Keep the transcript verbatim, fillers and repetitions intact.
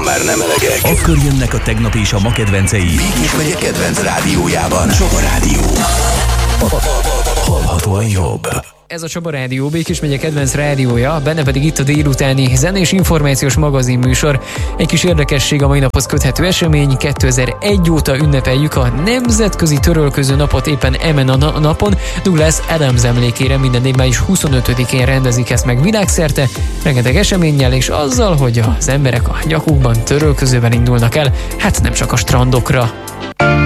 már nem elegek? Akkor jönnek a tegnap és a ma kedvencei. Békés megye kedvenc rádiójában. Csoba Rádió. Hallhatóan jobb. Ez a Csoba Rádió, Békés megye kedvenc rádiója, benne pedig itt a délutáni zenés információs magazin műsor. Egy kis érdekesség a mai naphoz köthető esemény, kétezer-egy óta ünnepeljük a Nemzetközi Törölköző Napot éppen emen a na- napon. Douglas Adams emlékére minden év május huszonötödikén rendezik ezt meg világszerte, rengeteg eseménnyel és azzal, hogy az emberek a nyakukban törölközővel indulnak el, hát nem csak a strandokra.